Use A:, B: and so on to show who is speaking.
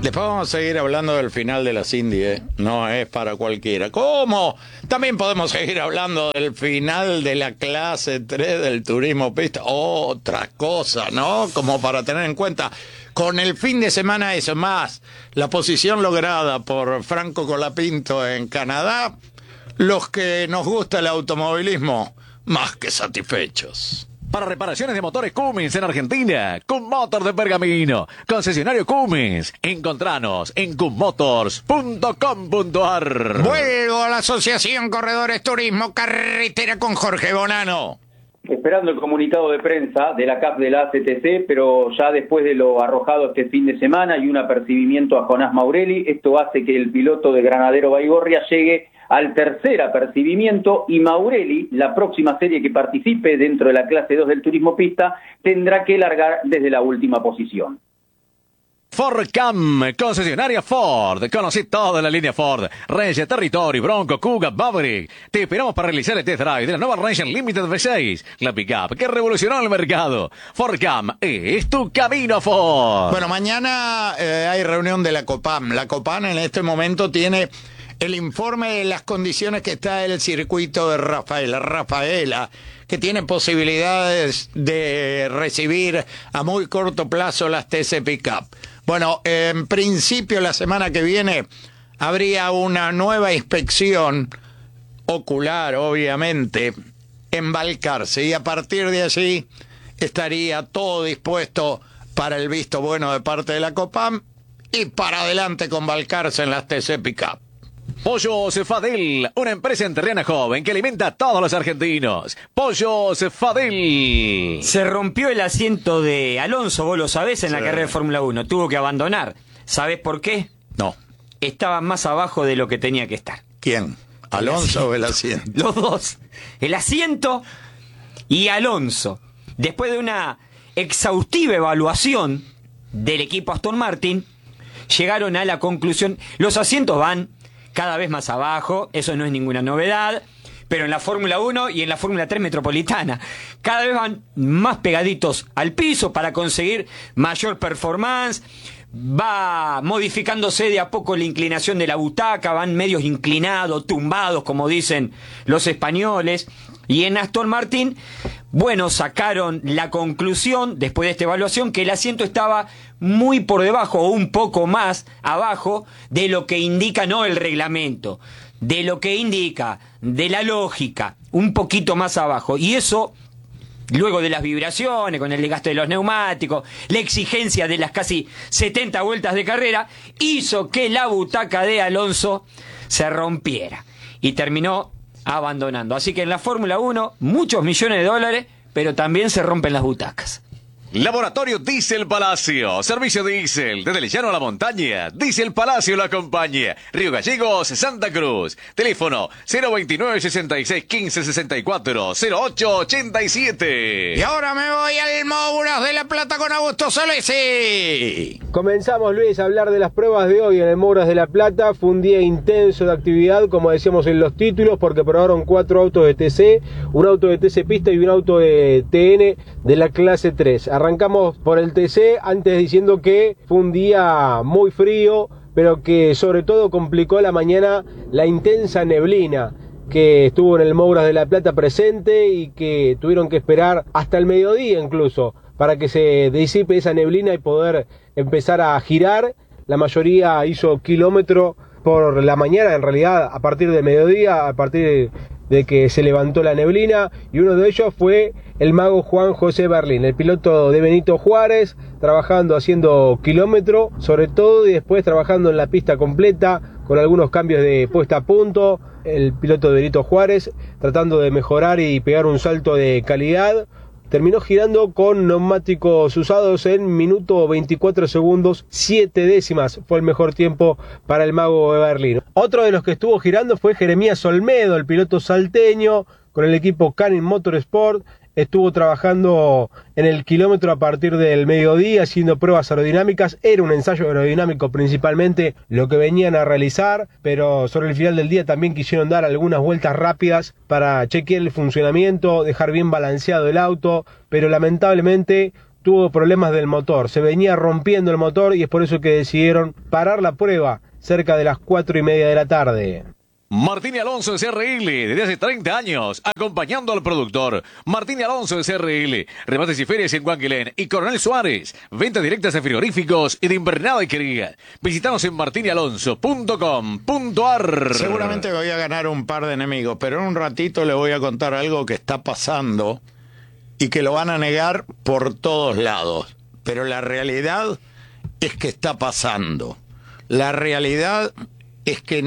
A: Después vamos a seguir hablando del final de las Indy, ¿eh? No es para cualquiera. ¿Cómo? También podemos seguir hablando del final de la clase 3 del turismo pista. Otra cosa, ¿no? Como para tener en cuenta. Con el fin de semana eso más, la posición lograda por Franco Colapinto en Canadá, los que nos gusta el automovilismo, más que satisfechos.
B: Para reparaciones de motores Cummins en Argentina, Cummotor de Pergamino, concesionario Cummins. Encontranos en cummotors.com.ar.
A: Vuelvo a la Asociación Corredores Turismo Carretera con Jorge Bonano.
C: Esperando el comunicado de prensa de la CAF de la ACTC, pero ya después de lo arrojado este fin de semana y un apercibimiento a Jonás Maurelli, esto hace que el piloto de Granadero Baigorria llegue al tercer apercibimiento y Maurelli, la próxima serie que participe dentro de la clase 2 del turismo pista, tendrá que largar desde la última posición.
B: Fordcam, concesionaria Ford. Conocí toda la línea Ford. Ranger, Territory, Bronco, Kuga, Maverick. Te esperamos para realizar el test drive de la nueva Ranger Limited V6. La pickup que revolucionó el mercado. Fordcam es tu camino a Ford.
A: Bueno, mañana hay reunión de la COPAM. La COPAM en este momento tiene el informe de las condiciones que está el circuito de Rafaela, que tiene posibilidades de recibir a muy corto plazo las TC Pickup. Bueno, en principio la semana que viene habría una nueva inspección ocular, obviamente, en Balcarce, y a partir de allí estaría todo dispuesto para el visto bueno de parte de la COPAM y para adelante con Balcarce en las TC Pickup.
B: Pollos Fadel, una empresa enterrana joven que alimenta a todos los argentinos. Pollos Fadel.
D: Se rompió el asiento de Alonso, vos lo sabés, en la carrera de Fórmula 1. Tuvo que abandonar. ¿Sabés por qué?
A: No.
D: Estaba más abajo de lo que tenía que estar.
A: ¿Quién? ¿Alonso o el asiento?
D: Los dos. El asiento y Alonso. Después de una exhaustiva evaluación del equipo Aston Martin, llegaron a la conclusión, los asientos van cada vez más abajo, eso no es ninguna novedad, pero en la Fórmula 1 y en la Fórmula 3 metropolitana cada vez van más pegaditos al piso para conseguir mayor performance. Va modificándose de a poco la inclinación de la butaca, van medios inclinados, tumbados, como dicen los españoles. Y en Aston Martin, bueno, sacaron la conclusión, después de esta evaluación, que el asiento estaba muy por debajo o un poco más abajo de lo que indica no el reglamento, de lo que indica, de la lógica, un poquito más abajo. Y eso, luego de las vibraciones, con el desgaste de los neumáticos, la exigencia de las casi 70 vueltas de carrera, hizo que la butaca de Alonso se rompiera y terminó abandonando. Así que en la Fórmula 1, muchos millones de dólares, pero también se rompen las butacas.
B: Laboratorio Diesel Palacio, servicio diésel, desde el llano a la montaña, Diesel Palacio lo acompaña, Río Gallegos, Santa Cruz, teléfono 029 66 15 64 08 87.
A: Y ahora me voy al Mouras de la Plata con Augusto Solesi.
E: Comenzamos, Luis, a hablar de las pruebas de hoy en el Mouras de la Plata. Fue un día intenso de actividad, como decíamos en los títulos, porque probaron 4 autos de TC, un auto de TC Pista y un auto de TN de la clase 3. Arrancamos por el TC, antes diciendo que fue un día muy frío, pero que sobre todo complicó a la mañana la intensa neblina que estuvo en el Mouras de la Plata presente y que tuvieron que esperar hasta el mediodía incluso para que se disipe esa neblina y poder empezar a girar. La mayoría hizo kilómetro por la mañana, en realidad a partir del mediodía, a partir de que se levantó la neblina, y uno de ellos fue el mago Juan José Berlín, el piloto de Benito Juárez, trabajando, haciendo kilómetro, sobre todo, y después trabajando en la pista completa, con algunos cambios de puesta a punto. El piloto de Benito Juárez, tratando de mejorar y pegar un salto de calidad. Terminó girando con neumáticos usados en minuto 24 segundos, 7 décimas. Fue el mejor tiempo para el mago de Berlín. Otro de los que estuvo girando fue Jeremías Olmedo, el piloto salteño, con el equipo Canin Motorsport. Estuvo trabajando en el kilómetro a partir del mediodía, haciendo pruebas aerodinámicas. Era un ensayo aerodinámico principalmente lo que venían a realizar, pero sobre el final del día también quisieron dar algunas vueltas rápidas para chequear el funcionamiento, dejar bien balanceado el auto, pero lamentablemente tuvo problemas del motor, se venía rompiendo el motor y es por eso que decidieron parar la prueba cerca de las 4:30 de la tarde.
B: Martín y Alonso de CRL, desde hace 30 años, acompañando al productor. Martín y Alonso de CRL, remates y ferias en Guanquilén y Coronel Suárez, ventas directas de frigoríficos y de invernada y cría. Visitanos en martinyalonso.com.ar.
A: Seguramente voy a ganar un par de enemigos, pero en un ratito le voy a contar algo que está pasando y que lo van a negar por todos lados. Pero la realidad es que está pasando. La realidad es que